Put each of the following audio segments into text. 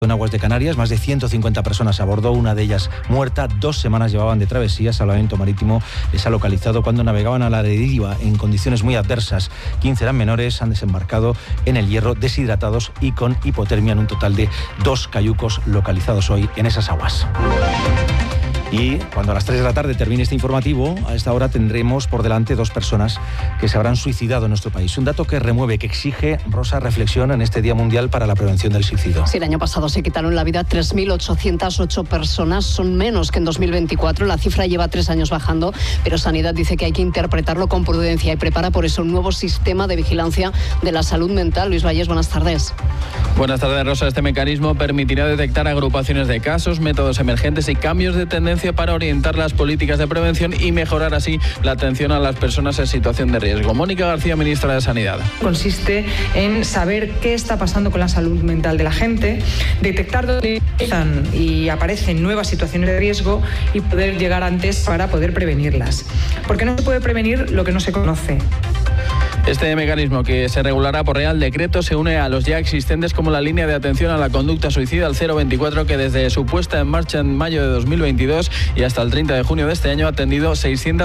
En aguas de Canarias, más de 150 personas a bordo, una de ellas muerta. 2 semanas llevaban de travesía. Salvamento Marítimo les ha localizado cuando navegaban a la deriva en condiciones muy adversas. 15 eran menores, han desembarcado en el Hierro deshidratados y con hipotermia, en un total de 2 cayucos localizados hoy en esas aguas. Y cuando a las 3 de la tarde termine este informativo, a esta hora tendremos por delante 2 personas que se habrán suicidado en nuestro país. Un dato que remueve, que exige, Rosa, reflexión en este Día Mundial para la Prevención del Suicidio. Sí, el año pasado se quitaron la vida 3.808 personas, son menos que en 2024. La cifra lleva 3 años bajando, pero Sanidad dice que hay que interpretarlo con prudencia y prepara por eso un nuevo sistema de vigilancia de la salud mental. Luis Valles, buenas tardes. Buenas tardes, Rosa. Este mecanismo permitirá detectar agrupaciones de casos, métodos emergentes y cambios de tendencia para orientar las políticas de prevención y mejorar así la atención a las personas en situación de riesgo. Mónica García, ministra de Sanidad. Consiste en saber qué está pasando con la salud mental de la gente, detectar dónde empiezan y aparecen nuevas situaciones de riesgo y poder llegar antes para poder prevenirlas. Porque no se puede prevenir lo que no se conoce. Este mecanismo, que se regulará por Real Decreto, se une a los ya existentes como la línea de atención a la conducta suicida al 024, que desde su puesta en marcha en mayo de 2022 y hasta el 30 de junio de este año ha atendido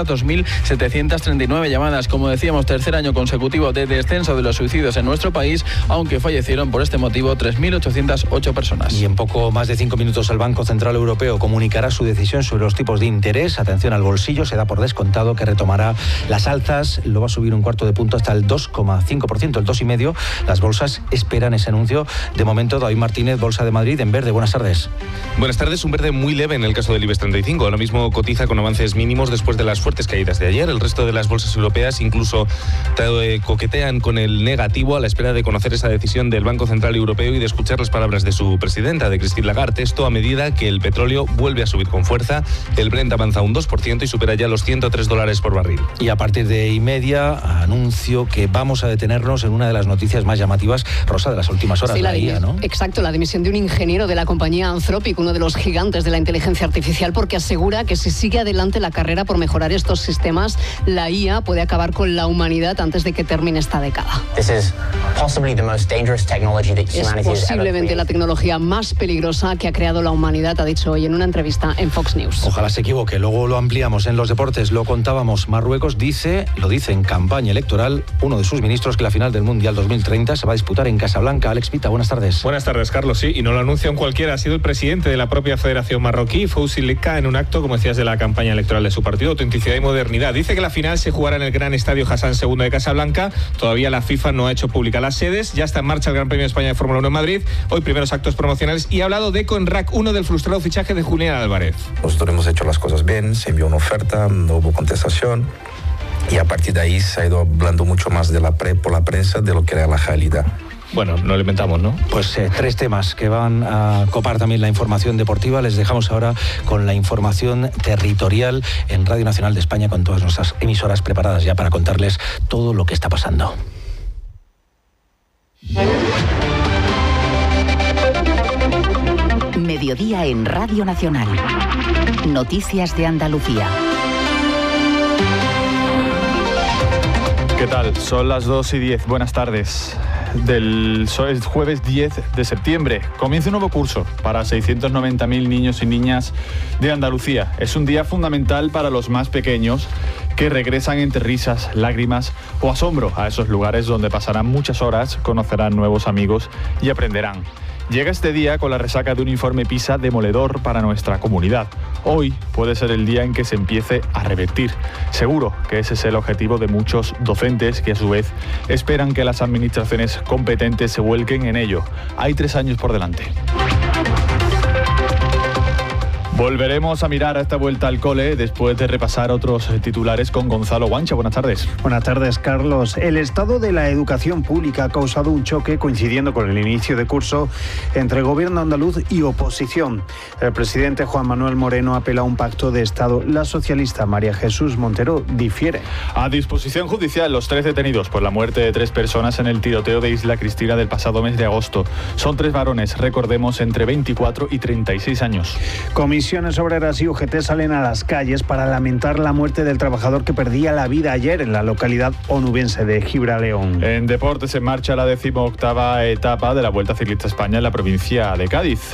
602.739 llamadas. Como decíamos, tercer año consecutivo de descenso de los suicidios en nuestro país, aunque fallecieron por este motivo 3.808 personas. Y en poco más de 5 minutos el Banco Central Europeo comunicará su decisión sobre los tipos de interés. Atención al bolsillo, se da por descontado que retomará las alzas, lo va a subir 1/4 de punto hasta el 2,5%, el 2,5%. Las bolsas esperan ese anuncio. De momento, David Martínez, Bolsa de Madrid, en verde. Buenas tardes. Buenas tardes. Un verde muy leve en el caso del IBEX 35. Ahora mismo cotiza con avances mínimos después de las fuertes caídas de ayer. El resto de las bolsas europeas incluso coquetean con el negativo a la espera de conocer esa decisión del Banco Central Europeo y de escuchar las palabras de su presidenta, de Christine Lagarde. Esto a medida que el petróleo vuelve a subir con fuerza. El Brent avanza un 2% y supera ya los $103 por barril. Y a partir de y:30, anuncio que vamos a detenernos en una de las noticias más llamativas, Rosa, de las últimas horas, sí, la IA, ¿no? Exacto, la dimisión de un ingeniero de la compañía Anthropic, uno de los gigantes de la inteligencia artificial, porque asegura que si sigue adelante la carrera por mejorar estos sistemas, la IA puede acabar con la humanidad antes de que termine esta década. Es posiblemente la tecnología más peligrosa que ha creado la humanidad, ha dicho hoy en una entrevista en Fox News. Ojalá se equivoque, luego lo ampliamos. En los deportes lo contábamos, Marruecos lo dice en campaña electoral uno de sus ministros, que la final del Mundial 2030 se va a disputar en Casablanca. Alex Pita, buenas tardes. Buenas tardes, Carlos. Sí, y no lo anuncia un cualquiera, ha sido el presidente de la propia Federación Marroquí, Fouzi Lika, en un acto, como decías, de la campaña electoral de su partido, Autenticidad y Modernidad. Dice que la final se jugará en el Gran Estadio Hassan II de Casablanca. Todavía la FIFA no ha hecho pública las sedes. Ya está en marcha el Gran Premio de España de Fórmula 1 en Madrid. Hoy primeros actos promocionales y ha hablado de Conrac, uno del frustrado fichaje de Julián Álvarez. Nosotros hemos hecho las cosas bien, se envió una oferta, no hubo contestación. Y a partir de ahí se ha ido hablando mucho más por la prensa de lo que era la realidad. Bueno, no lo inventamos, ¿no? Pues 3 temas que van a copar también la información deportiva. Les dejamos ahora con la información territorial en Radio Nacional de España, con todas nuestras emisoras preparadas ya para contarles todo lo que está pasando. Mediodía en Radio Nacional. Noticias de Andalucía. ¿Qué tal? Son las 2:10. Buenas tardes. Es jueves 10 de septiembre. Comienza un nuevo curso para 690.000 niños y niñas de Andalucía. Es un día fundamental para los más pequeños, que regresan entre risas, lágrimas o asombro a esos lugares donde pasarán muchas horas, conocerán nuevos amigos y aprenderán. Llega este día con la resaca de un informe PISA demoledor para nuestra comunidad. Hoy puede ser el día en que se empiece a revertir. Seguro que ese es el objetivo de muchos docentes que a su vez esperan que las administraciones competentes se vuelquen en ello. Hay 3 años por delante. Volveremos a mirar a esta vuelta al cole después de repasar otros titulares con Gonzalo Guancha. Buenas tardes. Buenas tardes, Carlos. El estado de la educación pública ha causado un choque coincidiendo con el inicio de curso entre gobierno andaluz y oposición. El presidente Juan Manuel Moreno apela a un pacto de Estado. La socialista María Jesús Montero difiere. A disposición judicial los 3 detenidos por la muerte de 3 personas en el tiroteo de Isla Cristina del pasado mes de agosto. Son 3 varones, recordemos, entre 24 y 36 años. Comisiones Obreras y UGT salen a las calles para lamentar la muerte del trabajador que perdía la vida ayer en la localidad onubense de Gibraleón. En deportes, en marcha la 18ª etapa de la Vuelta Ciclista a España en la provincia de Cádiz.